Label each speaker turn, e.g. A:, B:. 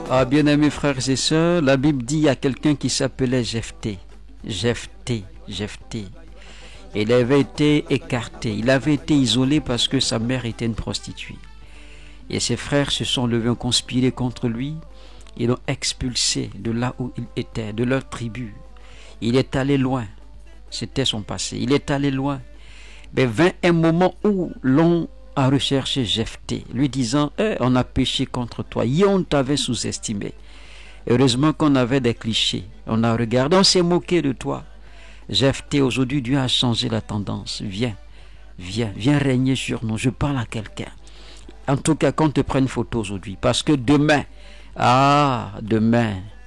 A: Ah, bien-aimés frères et sœurs, la Bible dit à quelqu'un qui s'appelait Jephthé. Jephthé. Il avait été écarté, il avait été isolé parce que sa mère était une prostituée. Et ses frères se sont levés, ont conspiré contre lui. Ils l'ont expulsé de là où il était, de leur tribu. Il est allé loin. C'était son passé. Il est allé loin. Mais vint un moment où l'on a recherché Jephthé, lui disant on a péché contre toi. On t'avait sous-estimé. Heureusement qu'on avait des clichés. On a regardé, on s'est moqué de toi. Jephthé, aujourd'hui, Dieu a changé la tendance. Viens régner sur nous. Je parle à quelqu'un. En tout cas, qu'on te prenne photo aujourd'hui. Parce que demain,